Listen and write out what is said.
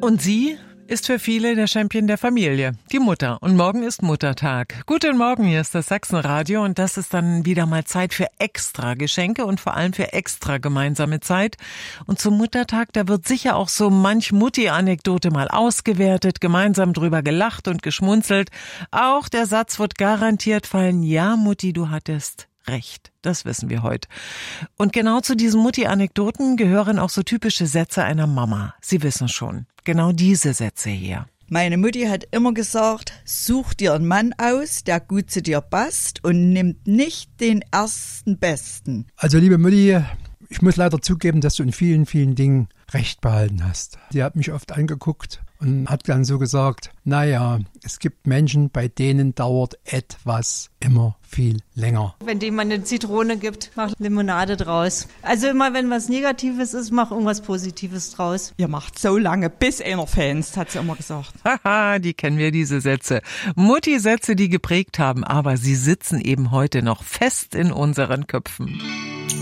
Und sie ist für viele der Champion der Familie, die Mutter. Und morgen ist Muttertag. Guten Morgen, hier ist das Sachsenradio und das ist dann wieder mal Zeit für extra Geschenke und vor allem für extra gemeinsame Zeit. Und zum Muttertag, da wird sicher auch so manch Mutti-Anekdote mal ausgewertet, gemeinsam drüber gelacht und geschmunzelt. Auch der Satz wird garantiert fallen, ja Mutti, du hattest recht. Das wissen wir heute. Und genau zu diesen Mutti-Anekdoten gehören auch so typische Sätze einer Mama. Sie wissen schon, genau diese Sätze hier. Meine Mutti hat immer gesagt, such dir einen Mann aus, der gut zu dir passt und nimmt nicht den ersten Besten. Also liebe Mutti, ich muss leider zugeben, dass du in vielen, vielen Dingen recht behalten hast. Sie hat mich oft angeguckt und hat dann so gesagt, naja, es gibt Menschen, bei denen dauert etwas immer viel länger. Wenn dir jemand eine Zitrone gibt, mach Limonade draus. Also immer, wenn was Negatives ist, mach irgendwas Positives draus. Ihr macht so lange, bis einer fänst, hat sie immer gesagt. Haha, die kennen wir, diese Sätze. Mutti-Sätze, die geprägt haben, aber sie sitzen eben heute noch fest in unseren Köpfen.